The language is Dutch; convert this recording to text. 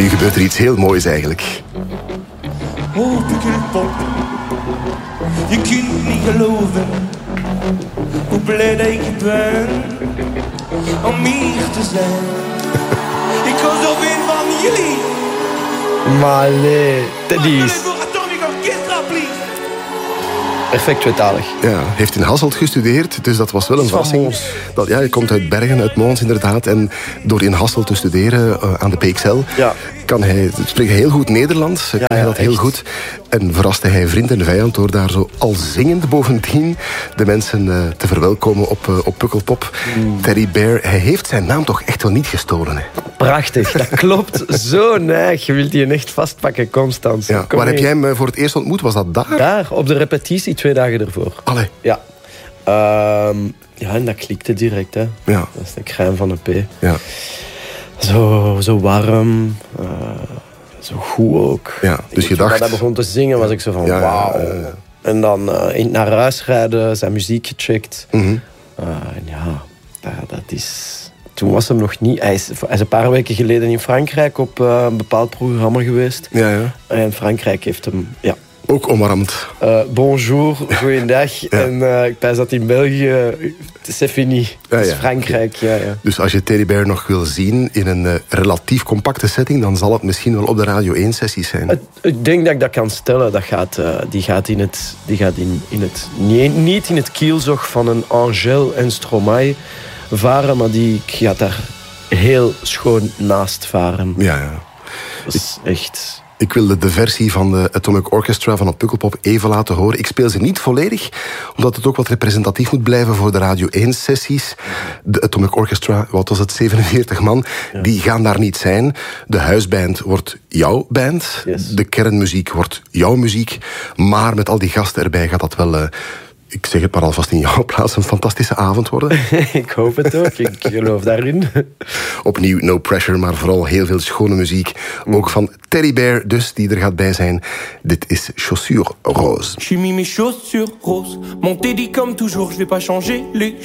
nu gebeurt er iets heel moois eigenlijk. Oh, Pukkelpop, je kunt niet geloven hoe blij dat ik ben om hier te zijn. Ik was op een van jullie. Maar nee, dat is perfect tweetalig. Ja, heeft in Hasselt gestudeerd, dus dat was wel een verrassing. Ja, hij komt uit Bergen, uit Mons inderdaad. En door in Hasselt te studeren aan de PXL... Ja. Spreekt hij heel goed Nederlands. Kan hij dat heel goed. En verraste hij vriend en vijand door daar zo al zingend bovendien de mensen te verwelkomen op Pukkelpop. Teddy Bear, hij heeft zijn naam toch echt wel niet gestolen. Hè? Prachtig, dat klopt. Zo neig. Je wilt die echt vastpakken, constant. Ja, waar heb jij hem voor het eerst ontmoet? Was dat daar? Daar, op de repetitie 2 dagen ervoor. Allee. Ja. Ja, en dat klikte direct. Hè. Ja. Dat is de crème van een P. Ja. Zo warm. Zo goed ook. Ja, dus je dacht... Toen hij begon te zingen, was ik zo van wauw. En dan naar huis rijden, zijn muziek gecheckt. En ja, dat is... Toen was hem nog niet... Hij is een paar weken geleden in Frankrijk op een bepaald programma geweest. Ja, ja. En Frankrijk heeft hem... Ja. Ook omarmd. Bonjour, goeiedag. Ja. En ik pijs dat in België... C'est fini. Dat is Frankrijk, ja. Dus als je Teddy Bear nog wil zien in een relatief compacte setting, dan zal het misschien wel op de Radio 1-sessies zijn. Ik denk dat ik dat kan stellen. Die gaat niet in het kielzog van een Angèle en Stromae varen, maar die gaat daar heel schoon naast varen. Ja. Dat is echt... Ik wilde de versie van de Atomic Orchestra van op Pukkelpop even laten horen. Ik speel ze niet volledig, omdat het ook wat representatief moet blijven voor de Radio 1-sessies. De Atomic Orchestra, wat was het, 47 man, die gaan daar niet zijn. De huisband wordt jouw band. Yes. De kernmuziek wordt jouw muziek. Maar met al die gasten erbij gaat dat wel... ik zeg het maar alvast in jouw plaats, een fantastische avond worden. Ik hoop het ook, ik geloof daarin. Opnieuw no pressure, maar vooral heel veel schone muziek. Ook van Teddy Bear, dus, die er gaat bij zijn. Dit is Chaussures Rose. J'ai mis mes chaussures roses, mon Teddy comme toujours, je vais pas changer les